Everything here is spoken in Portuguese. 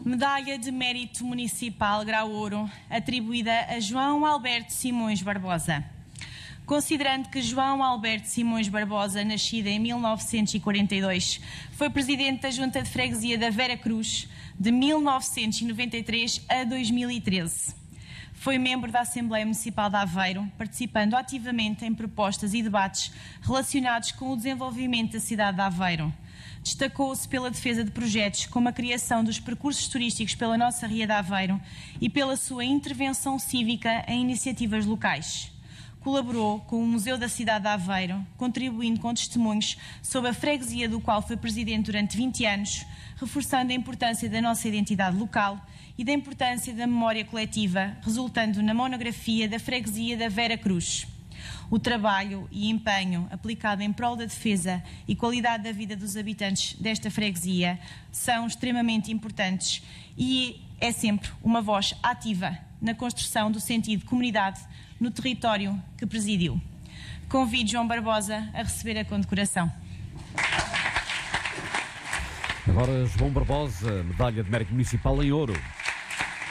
Medalha de Mérito Municipal Grau Ouro, atribuída a João Alberto Simões Barbosa. Considerando que João Alberto Simões Barbosa, nascido em 1942, foi presidente da Junta de Freguesia da Vera Cruz de 1993 a 2013. Foi membro da Assembleia Municipal de Aveiro, participando ativamente em propostas e debates relacionados com o desenvolvimento da cidade de Aveiro. Destacou-se pela defesa de projetos como a criação dos percursos turísticos pela nossa Ria de Aveiro e pela sua intervenção cívica em iniciativas locais. Colaborou com o Museu da Cidade de Aveiro, contribuindo com testemunhos sobre a freguesia do qual foi presidente durante 20 anos, reforçando a importância da nossa identidade local e da importância da memória coletiva, resultando na monografia da freguesia da Vera Cruz. O trabalho e empenho aplicado em prol da defesa e qualidade da vida dos habitantes desta freguesia são extremamente importantes e é sempre uma voz ativa na construção do sentido de comunidade no território que presidiu. Convido João Barbosa a receber a condecoração. Agora João Barbosa, medalha de mérito municipal em ouro.